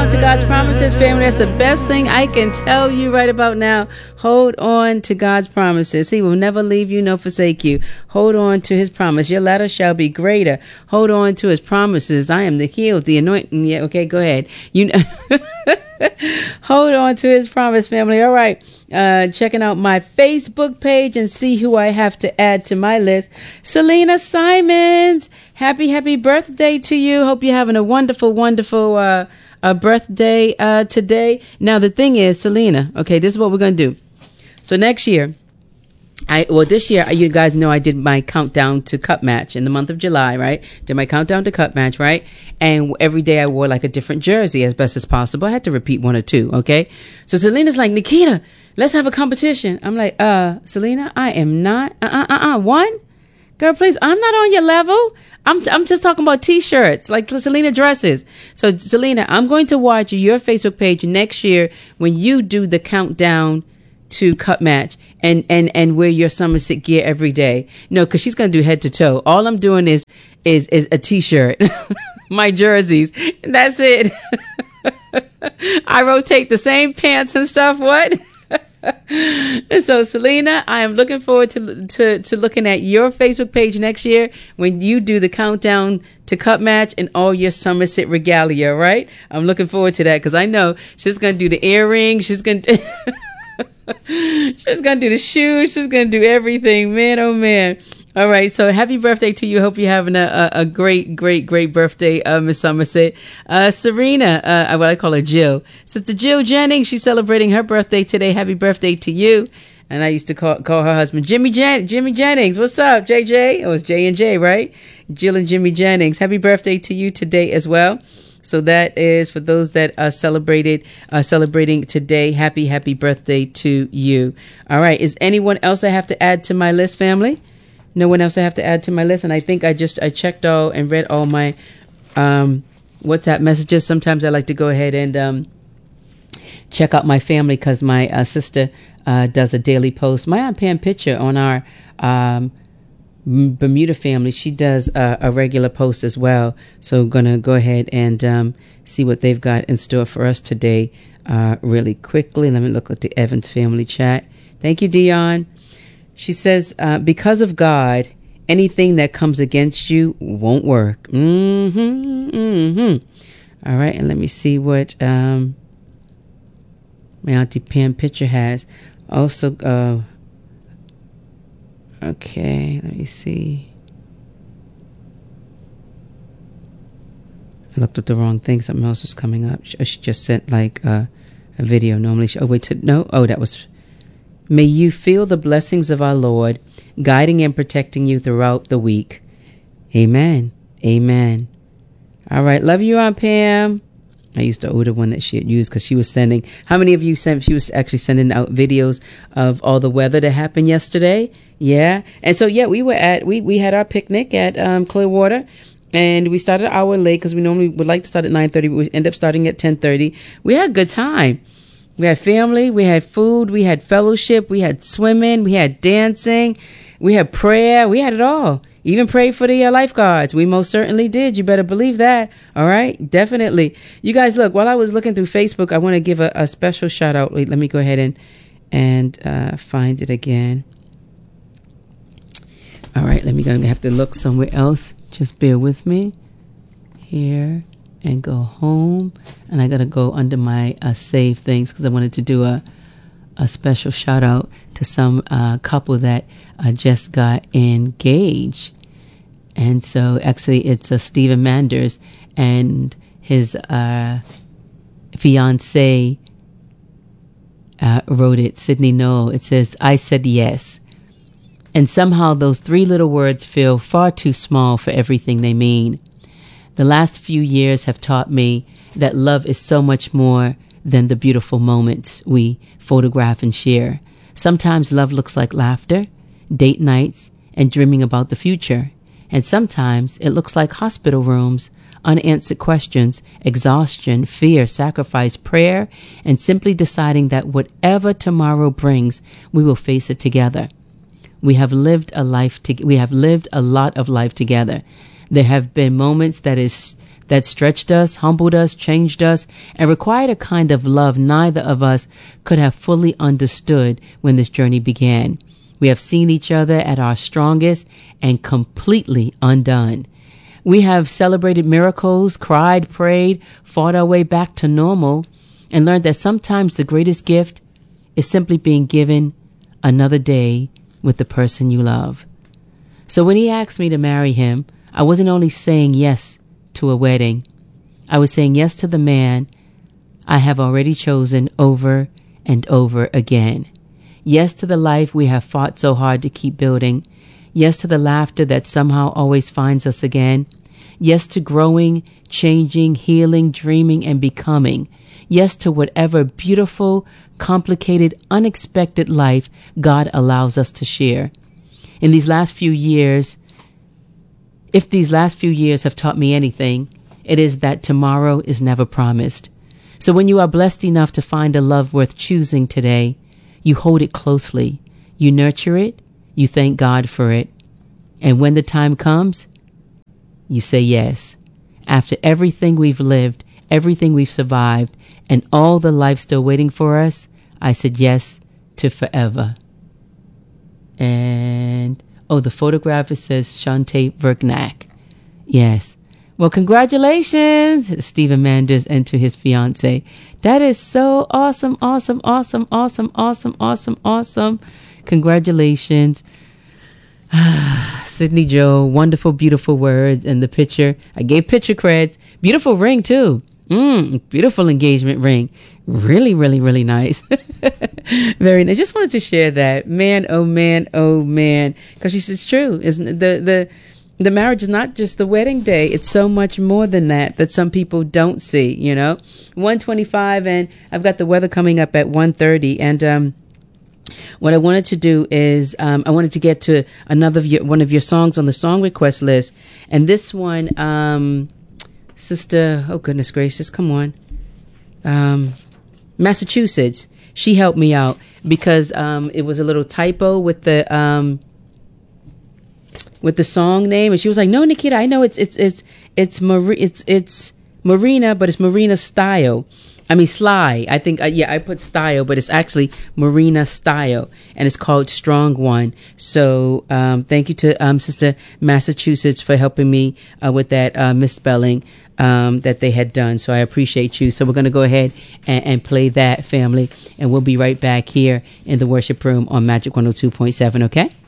on to God's promises, family. That's the best thing I can tell you right about now. Hold on to God's promises. He will never leave you nor forsake you. Hold on to his promise. Your latter shall be greater. Hold on to his promises. I am the healed, the anointing. Yeah, okay, go ahead. You know, hold on to his promise, family. All right. Checking out my Facebook page and see who I have to add to my list. Selena Simons, happy birthday to you. Hope you're having a wonderful birthday today. Now the thing is, Selena, okay, this is what we're gonna do. So next year, this year, you guys know I did my countdown to cup match in the month of July, right? Did my countdown to cup match, right? And every day I wore like a different jersey as best as possible. I had to repeat one or two, okay? So Selena's like, Nikita, let's have a competition. I'm like, Selena, I am not, one? Girl, please, I'm not on your level. I'm just talking about t-shirts, like Selena dresses. So Selena, I'm going to watch your Facebook page next year when you do the countdown to cup match and wear your Somerset gear every day. No, because she's going to do head to toe. All I'm doing is a t-shirt, my jerseys. That's it. I rotate the same pants and stuff. What? So Selena, I am looking forward to looking at your Facebook page next year when you do the countdown to cup match and all your Somerset regalia, right? I'm looking forward to that because I know she's going to do the earrings. She's going to she's going to do the shoes. She's going to do everything. Man, oh man. All right. So happy birthday to you. Hope you're having a great birthday, Miss Somerset. Serena, what I call her Jill. Sister Jill Jennings, she's celebrating her birthday today. Happy birthday to you. And I used to call her husband Jimmy Jennings. What's up, JJ? It was J&J, right? Jill and Jimmy Jennings. Happy birthday to you today as well. So that is for those that are celebrating today. Happy birthday to you. All right. Is anyone else I have to add to my list, family? No one else I have to add to my list. And I think I checked all and read all my WhatsApp messages. Sometimes I like to go ahead and check out my family because my sister does a daily post. My Aunt Pam Pitcher on our Bermuda family, she does a regular post as well. So I'm going to go ahead and see what they've got in store for us today really quickly. Let me look at the Evans family chat. Thank you, Dion. She says, because of God, anything that comes against you won't work. All right. And let me see what my Auntie Pam Pitcher has. Also, okay, let me see. I looked up the wrong thing. Something else was coming up. She just sent like a video. Normally, that was... May you feel the blessings of our Lord guiding and protecting you throughout the week. Amen. Amen. All right. Love you, Aunt Pam. I used to order one that she had used because she was sending. How many of you sent? She was actually sending out videos of all the weather that happened yesterday. Yeah. And so, yeah, we had our picnic at Clearwater. And we started an hour late because we normally would like to start at 9:30, but we end up starting at 10:30. We had a good time. We had family, we had food, we had fellowship, we had swimming, we had dancing, we had prayer, we had it all. Even prayed for the lifeguards. We most certainly did. You better believe that. All right, definitely. You guys, look, while I was looking through Facebook, I want to give a special shout out. Wait, let me go ahead and find it again. All right, let me go. I'm gonna have to look somewhere else. Just bear with me here. And go home, and I gotta go under my save things because I wanted to do a special shout out to some couple that just got engaged. And so actually it's Stephen Manders and his fiance wrote it, Sydney Knoll. It says, I said yes. And somehow those three little words feel far too small for everything they mean. The last few years have taught me that love is so much more than the beautiful moments we photograph and share. Sometimes love looks like laughter, date nights, and dreaming about the future. And sometimes it looks like hospital rooms, unanswered questions, exhaustion, fear, sacrifice, prayer, and simply deciding that whatever tomorrow brings, we will face it together. We have lived a lot of life together. There have been moments that that stretched us, humbled us, changed us, and required a kind of love neither of us could have fully understood when this journey began. We have seen each other at our strongest and completely undone. We have celebrated miracles, cried, prayed, fought our way back to normal, and learned that sometimes the greatest gift is simply being given another day with the person you love. So when he asked me to marry him, I wasn't only saying yes to a wedding. I was saying yes to the man I have already chosen over and over again. Yes to the life we have fought so hard to keep building. Yes to the laughter that somehow always finds us again. Yes to growing, changing, healing, dreaming, and becoming. Yes to whatever beautiful, complicated, unexpected life God allows us to share. In these last few years, if these last few years have taught me anything, it is that tomorrow is never promised. So when you are blessed enough to find a love worth choosing today, you hold it closely, you nurture it, you thank God for it. And when the time comes, you say yes. After everything we've lived, everything we've survived, and all the life still waiting for us, I said yes to forever. And, the photograph, it says Shante Verknack. Yes. Well, congratulations, Stephen Manders, and to his fiance. That is so awesome, awesome, awesome, awesome, awesome, awesome, awesome. Congratulations. Sydney Joe, wonderful, beautiful words. And the picture, I gave picture cred. Beautiful ring, too. Beautiful engagement ring. Really, really, really nice. Very nice. Just wanted to share that. Man, oh man, oh man. Because she says it's true. Isn't the marriage is not just the wedding day. It's so much more than that some people don't see, 1:25, and I've got the weather coming up at 1:30. And what I wanted to do is I wanted to get to one of your songs on the song request list. And this one, Sister, oh goodness gracious, come on. Massachusetts. She helped me out because it was a little typo with the song name, and she was like, "No, Nikita, I know it's Marina, but it's Marina Style. I mean Sly. I think I put Style, but it's actually Marina Style, and it's called Strong One." So thank you to Sister Massachusetts for helping me with that misspelling that they had done. So I appreciate you. So we're going to go ahead and play that, family, and we'll be right back here in the worship room on Magic 102.7. Okay.